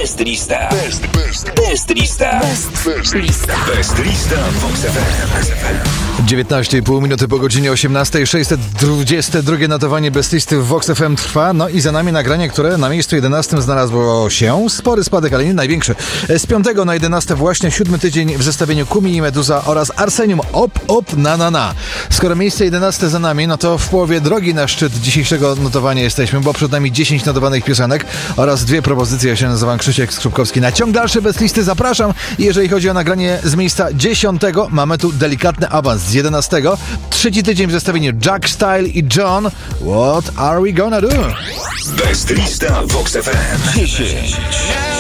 Best lista. Best lista. Best lista Vox FM. 19,5 minuty po godzinie 18. 622 notowanie Best listy w Vox FM trwa. No i za nami nagranie, które na miejscu 11 znalazło się. Spory spadek, ale nie największy. Z 5 na 11 właśnie 7 tydzień w zestawieniu Kumi i Meduza oraz Arsenium Op na. Skoro miejsce 11 za nami, no to w połowie drogi na szczyt dzisiejszego notowania jesteśmy, bo przed nami 10 notowanych piosenek oraz 2 propozycje. Ja się nazywam Krzysiek Skrupkowski. Na ciąg dalszy Best listy zapraszam. I jeżeli chodzi o nagranie z miejsca 10, mamy tu delikatny awans z 11. Trzeci tydzień w zestawieniu Jack Style i John. What are we gonna do? Best lista Vox FM 10.